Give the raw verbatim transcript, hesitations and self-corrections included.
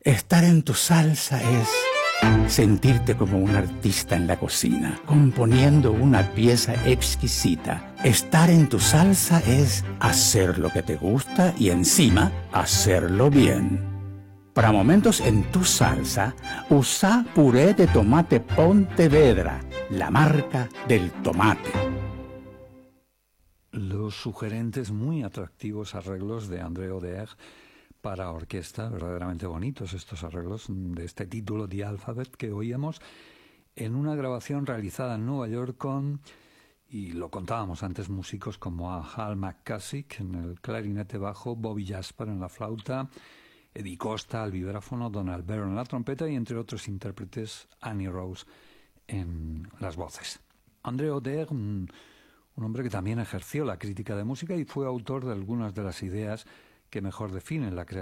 Estar en tu salsa es sentirte como un artista en la cocina, componiendo una pieza exquisita. Estar en tu salsa es hacer lo que te gusta y encima hacerlo bien. Para momentos en tu salsa, usa puré de tomate Pontevedra, la marca del tomate. Los sugerentes, muy atractivos arreglos de André Auder para orquesta, verdaderamente bonitos estos arreglos de este título The Alphabet que oíamos en una grabación realizada en Nueva York con, y lo contábamos antes, músicos como a Hal McCusick en el clarinete bajo, Bobby Jasper en la flauta, Eddie Costa al vibráfono, Donald Byrne en la trompeta y entre otros intérpretes Annie Rose en las voces. André Auder, un, un hombre que también ejerció la crítica de música y fue autor de algunas de las ideas que mejor definen la creación